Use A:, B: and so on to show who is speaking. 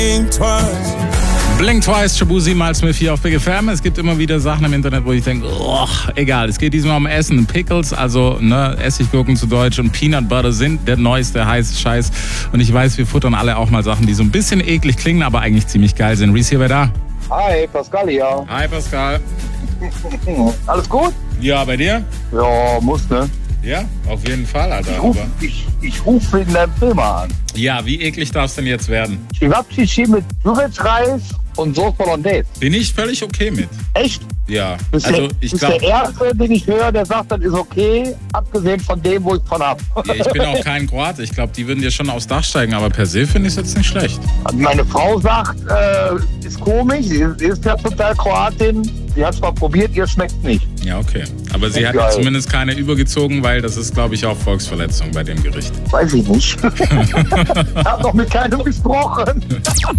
A: Blink Twice, Shabuzi, Miles Smith hier auf Big FM. Es gibt immer wieder Sachen im Internet, wo ich denke, oh, egal. Es geht diesmal um Essen. Pickles, also Essiggurken zu Deutsch, und Peanut Butter sind der neueste heiße Scheiß. Und ich weiß, wir futtern alle auch mal Sachen, die so ein bisschen eklig klingen, aber eigentlich ziemlich geil sind. Reese hier, wer da?
B: Hi, Pascal hier.
A: Hi, Pascal.
B: Alles gut?
A: Ja, bei dir?
B: Ja, muss, ne?
A: Ja, auf jeden Fall, Alter.
B: Ich ruf wegen deinem Thema an.
A: Ja, wie eklig darf es denn jetzt werden?
B: Chivapchichi mit Kürbisreis und Sauce Hollandaise.
A: Bin ich völlig okay mit.
B: Echt?
A: Ja,
B: Bist
A: also ich glaube...
B: der Erste, den ich höre, der sagt, das ist okay, abgesehen von dem, wo ich von hab.
A: Ja, ich bin auch kein Kroate. Ich glaube, die würden dir schon aufs Dach steigen, aber per se finde ich es jetzt nicht schlecht.
B: Meine Frau sagt, ist komisch, sie ist ja total Kroatin. Sie hat es mal probiert, ihr schmeckt nicht.
A: Ja, okay. Aber sie hat jetzt zumindest keine übergezogen, weil das ist, glaube ich, auch Volksverletzung bei dem Gericht.
B: Weiß ich nicht. Ich habe noch mit keinem gesprochen.